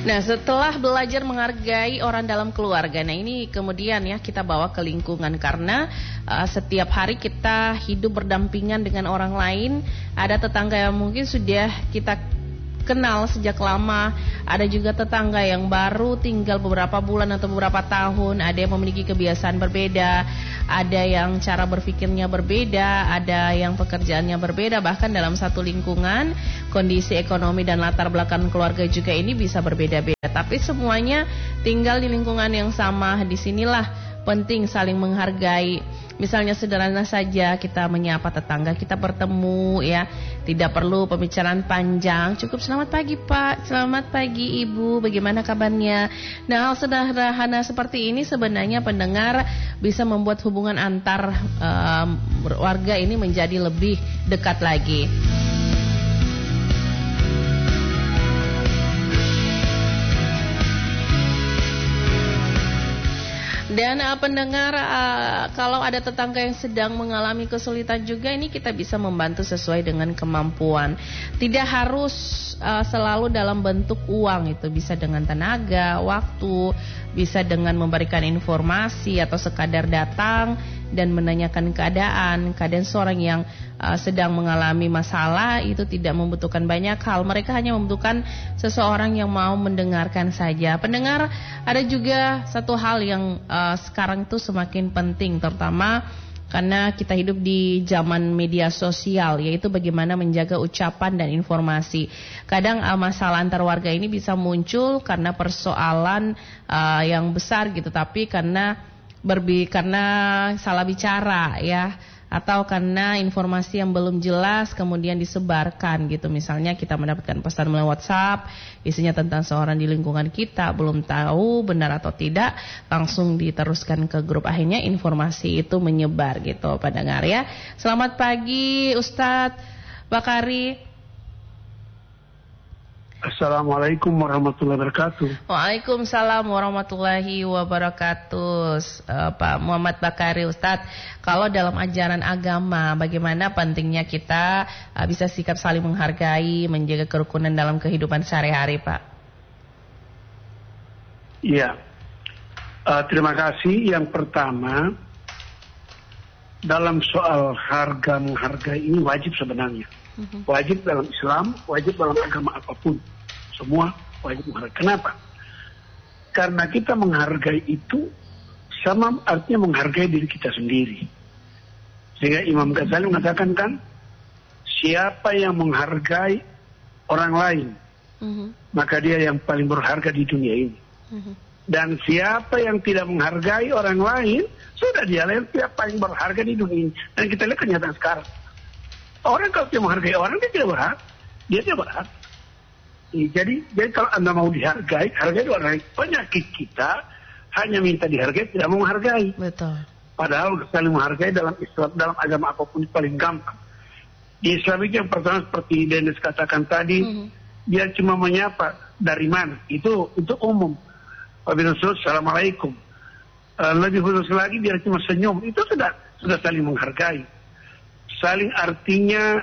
Nah, setelah belajar menghargai orang dalam keluarga, nah ini kemudian ya kita bawa ke lingkungan karena setiap hari kita hidup berdampingan dengan orang lain. Ada tetangga yang mungkin sudah kita kenal sejak lama, ada juga tetangga yang baru tinggal beberapa bulan atau beberapa tahun, ada yang memiliki kebiasaan berbeda, ada yang cara berpikirnya berbeda, ada yang pekerjaannya berbeda, bahkan dalam satu lingkungan, kondisi ekonomi dan latar belakang keluarga juga ini bisa berbeda-beda, tapi semuanya tinggal di lingkungan yang sama. Disinilah penting saling menghargai. Misalnya sederhana saja kita menyapa tetangga, kita bertemu ya, tidak perlu pembicaraan panjang, cukup selamat pagi Pak, selamat pagi Ibu, bagaimana kabarnya. Nah, hal sederhana seperti ini sebenarnya pendengar bisa membuat hubungan antar warga ini menjadi lebih dekat lagi. Dan pendengar, kalau ada tetangga yang sedang mengalami kesulitan juga, ini kita bisa membantu sesuai dengan kemampuan. Tidak harus selalu dalam bentuk uang, itu bisa dengan tenaga, waktu, bisa dengan memberikan informasi atau sekadar datang dan menanyakan keadaan seorang yang sedang mengalami masalah. Itu tidak membutuhkan banyak hal, mereka hanya membutuhkan seseorang yang mau mendengarkan saja. Pendengar, ada juga satu hal yang sekarang itu semakin penting, terutama karena kita hidup di zaman media sosial, yaitu bagaimana menjaga ucapan dan informasi. Kadang masalah antar warga ini bisa muncul karena persoalan yang besar gitu, tapi karena salah bicara ya, atau karena informasi yang belum jelas kemudian disebarkan gitu. Misalnya kita mendapatkan pesan melalui WhatsApp, isinya tentang seorang di lingkungan kita, belum tahu benar atau tidak, langsung diteruskan ke grup, akhirnya informasi itu menyebar gitu pendengar ya. Selamat pagi Ustadz Bakari. Assalamualaikum warahmatullahi wabarakatuh. Waalaikumsalam warahmatullahi wabarakatuh. Pak Muhammad Bakari, Ustadz, kalau dalam ajaran agama bagaimana pentingnya kita bisa sikap saling menghargai, menjaga kerukunan dalam kehidupan sehari-hari, Pak? Iya, terima kasih. Yang pertama, dalam soal harga menghargai ini wajib sebenarnya. Wajib dalam Islam, wajib dalam agama apapun. Semua wajib menghargai. Kenapa? Karena kita menghargai itu sama artinya menghargai diri kita sendiri. Sehingga Imam Ghazali mengatakan kan, siapa yang menghargai orang lain, maka dia yang paling berharga di dunia ini. Dan siapa yang tidak menghargai orang lain, sudah dia yang tidak paling berharga di dunia ini. Dan kita lihat kenyataan sekarang. Orang kalau tidak menghargai orang, dia tidak berhak. Dia tidak berhak. Jadi kalau Anda mau dihargai, hargai orang lain. Penyakit kita hanya minta dihargai, tidak mau menghargai. Betul. Padahal saling menghargai dalam Islam, dalam agama apapun paling gampang. Di Islam itu yang pertama seperti Dennis katakan tadi, dia cuma menyapa dari mana. Itu umum. Wabillahi taufiq, assalamualaikum. Lebih khusus lagi dia cuma senyum. Itu sudah saling menghargai. Saling artinya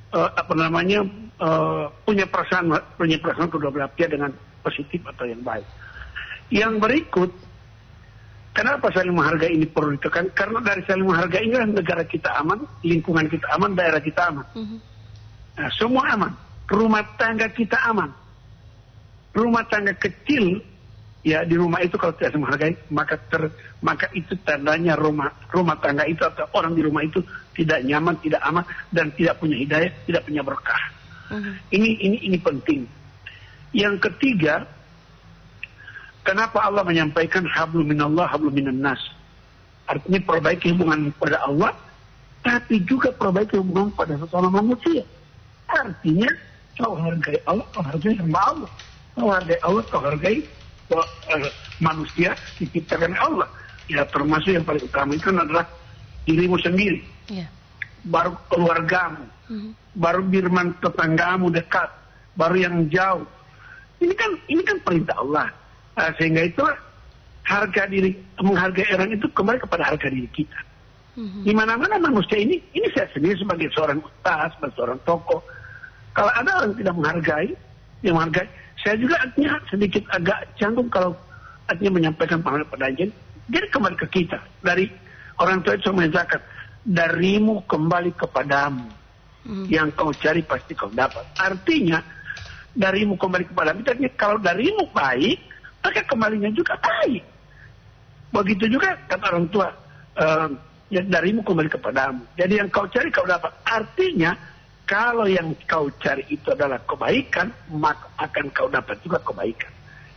punya perasaan kedua belah pihak dengan positif atau yang baik. Yang berikut, kenapa saling menghargai ini perlu ditekan? Karena dari saling menghargai ini negara kita aman, lingkungan kita aman, daerah kita aman. Nah, semua aman. Rumah tangga kita aman. Rumah tangga kecil, ya di rumah itu kalau tidak menghargai, maka itu tandanya rumah tangga itu atau orang di rumah itu tidak nyaman, tidak aman, dan tidak punya hidayah, tidak punya berkah. Ini penting. Yang ketiga, kenapa Allah menyampaikan hablum minallah, hablum minan nas? Artinya perbaiki hubungan pada Allah, tapi juga perbaiki hubungan pada sesama manusia. Artinya kau hargai Allah, kau hargai hamba Allah. Kau hargai Allah, kau hargai manusia diciptakan Allah. Ya, termasuk yang paling utama itu adalah dirimu sendiri. Baru keluargamu, baru birman tetanggamu dekat, baru yang jauh. Ini kan perintah Allah. Sehingga itu menghargai orang itu kembali kepada harga diri kita. Di mana-mana manusia ini saya sendiri sebagai seorang ustaz, sebagai seorang tokoh. Kalau ada orang tidak menghargai, Saya juga artinya sedikit agak canggung kalau artinya menyampaikan pengalaman pada anjing. Jadi kembali ke kita. Dari orang tua itu mengajarkan, darimu kembali kepadamu. Yang kau cari pasti kau dapat. Artinya, darimu kembali kepadamu. Artinya kalau darimu baik, maka kembalinya juga baik. Begitu juga kata orang tua, ya darimu kembali kepadamu. Jadi yang kau cari kau dapat. Artinya, kalau yang kau cari itu adalah kebaikan, maka akan kau dapat juga kebaikan.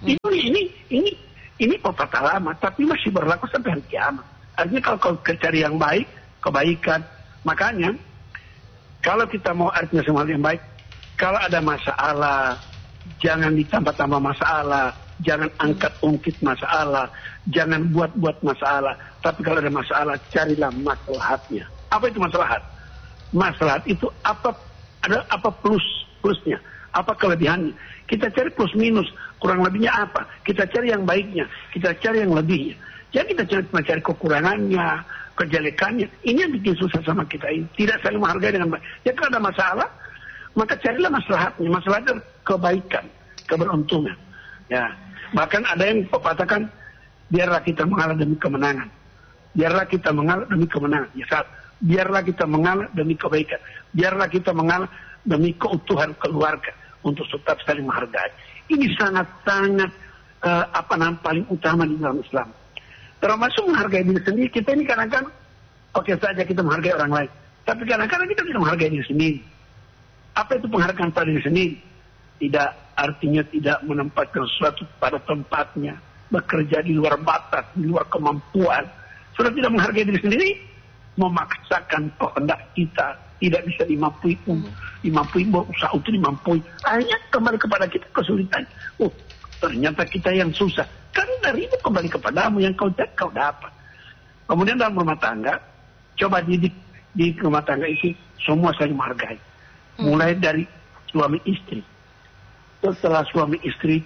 Ini pepatah lama, tapi masih berlaku sampai hari kiamat. Artinya kalau kau cari yang baik, kebaikan. Makanya, kalau kita mau artinya semua yang baik, kalau ada masalah, jangan ditambah-tambah masalah, jangan angkat-ungkit masalah, jangan buat-buat masalah. Tapi kalau ada masalah, carilah maslahatnya. Apa itu maslahat? Maslahat itu apa plusnya, apa kelebihannya. Kita cari plus minus, kurang lebihnya apa. Kita cari yang baiknya, kita cari yang lebihnya. Jadi kita cari kekurangannya, kejelekannya. Ini yang bikin susah sama kita ini. Tidak saling menghargai dengan baik. Ya kalau ada masalah, maka carilah maslahatnya. Maslahatnya kebaikan, keberuntungan. Ya, bahkan ada yang katakan, biarlah kita mengalah demi kemenangan. Biarlah kita mengalah demi kemenangan. Ya, biarlah kita mengalah demi kebaikan. Biarlah kita mengalah demi keutuhan keluarga untuk tetap saling menghargai. Ini sangat-sangat paling utama di dalam Islam. Termasuk menghargai diri sendiri. Kita ini kadang-kadang oke saja kita menghargai orang lain, tapi kadang-kadang kita tidak menghargai diri sendiri. Apa itu penghargaan pada diri sendiri? Tidak, artinya tidak menempatkan sesuatu pada tempatnya, bekerja di luar batas, di luar kemampuan. Sudah tidak menghargai diri sendiri, memaksakan kehendak kita tidak bisa dimampui, berusaha untuk dimampui. Akhirnya kembali kepada kita kesulitan. Oh, ternyata kita yang susah. Karena dari itu kembali kepadamu, yang kau cari kau dapat. Kemudian dalam rumah tangga, coba didik di rumah tangga itu semua saling menghargai. Mulai dari suami istri. Setelah suami istri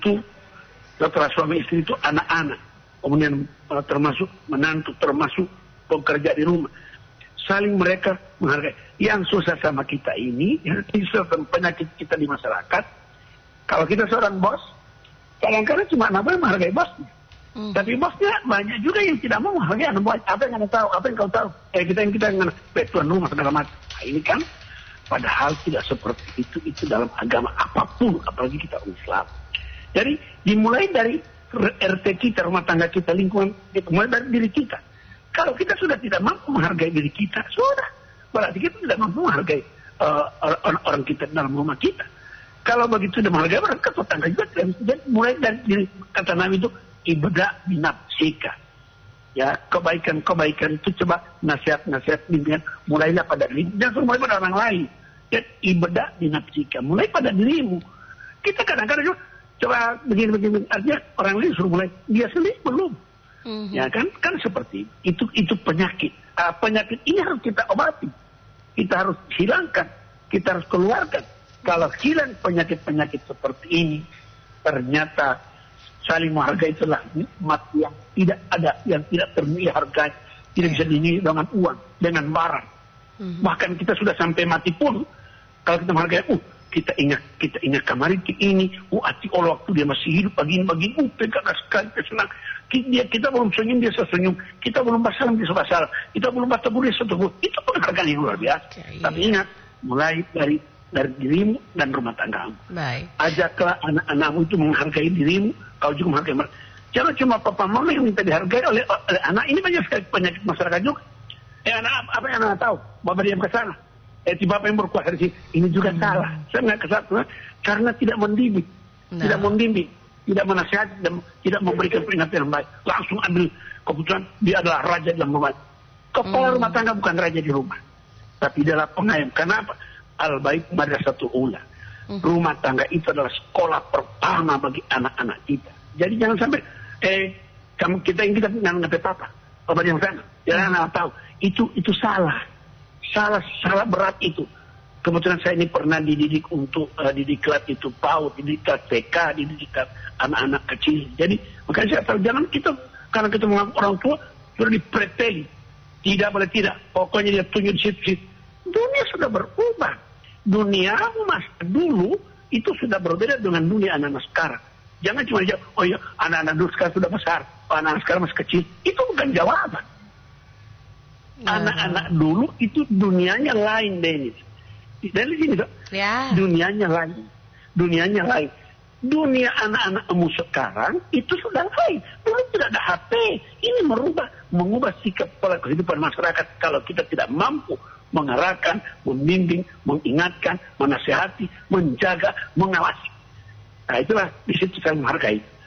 itu anak-anak. Kemudian termasuk menantu, termasuk pekerja di rumah. Saling mereka menghargai. Yang susah sama kita ini, yang disebabkan penyakit kita di masyarakat, kalau kita seorang bos, kadang-kadang cuma anak yang menghargai bosnya. Tapi bosnya banyak juga yang tidak mau menghargai anak buah. Apa yang anda tahu? Apa yang kau tahu? Kita yang tuan rumah segala macam. Nah, ini kan padahal tidak seperti itu dalam agama apapun, apalagi kita Islam. Jadi dimulai dari RT kita, rumah tangga kita, lingkungan kita, mulai dari diri kita. Kalau kita sudah tidak mampu menghargai diri kita, sudah berarti kita tidak mampu menghargai orang kita dalam rumah kita. Kalau begitu sudah menghargai orang, tetangga juga tidak. Mulai dari diri, kata Nabi itu ibadah binafsika. Ya, kebaikan itu coba nasihat bimbingan mulailah pada diri, jangan mulai pada orang lain. Ya, ibadah binafsika, mulai pada dirimu. Kita kadang-kadang juga coba begini, artinya orang lain suruh mulai, dia sendiri belum. Ya kan seperti itu penyakit. Penyakit ini harus kita obati, kita harus hilangkan, kita harus keluarkan. Kalau hilang penyakit-penyakit seperti ini, ternyata saling menghargai itulah nikmat yang tidak ada, yang tidak ternilai harganya, tidak bisa dinilai dengan uang, dengan barang. Bahkan kita sudah sampai mati pun, kalau kita menghargai, kita ingat kemarin ini, hati Allah waktu dia masih hidup, pagi-pagi, pegang sekali, senang. Kita belum senyum, dia sesenyum. Kita belum bersalam, dia bersalam. Kita belum bertebur, dia bertebur. Itu penghargaan yang luar biasa. Tapi ingat, mulai dari dirimu dan rumah tanggamu. Baik. Ajaklah anak-anakmu itu menghargai dirimu, kau juga menghargai mereka. Jangan cuma papa mama yang minta dihargai oleh anak. Ini banyak sekali penyakit masyarakat juga. Anak apa yang anak tahu? Bapak diam ke sana. Bapak yang berkuasa di sini. Ini juga salah. Saya nggak kesana karena tidak mendidik, tidak membimbing, tidak menasihati, tidak memberikan peringatan yang baik. Langsung ambil keputusan dia adalah raja dalam rumah. Kepala rumah tangga bukan raja di rumah, tapi adalah pengayom. Kenapa? Al-Bait Madrasatul Ula. Rumah tangga itu adalah sekolah pertama bagi anak-anak kita. Jadi jangan sampai kita nggak papa yang sana. Jangan anak tahu itu salah berat itu. Kebetulan saya ini pernah dididik untuk didik kelas itu PAUD, didik kelas TK, didik kelas anak-anak kecil. Jadi makanya saya tahu jangan kita karena kita mengaku orang tua sudah dipreteli. Tidak boleh tidak. Pokoknya dia tunjuk di situ. Dunia sudah berubah. Dunia masa dulu itu sudah berbeda dengan dunia anak-anak sekarang. Jangan cuma jawab, oh ya anak-anak dulu sekarang sudah besar, anak-anak sekarang masih kecil. Itu bukan jawaban. Anak-anak dulu itu dunianya lain, Dennis. Dari sini, Dok. Ya. Dunianya lain. Dunia anak-anakmu sekarang itu sudah lain. Dulu tidak ada HP. Ini mengubah sikap pola kehidupan masyarakat kalau kita tidak mampu mengarahkan, membimbing, mengingatkan, menasihati, menjaga, mengawasi. Nah itulah di situ saya menghargai.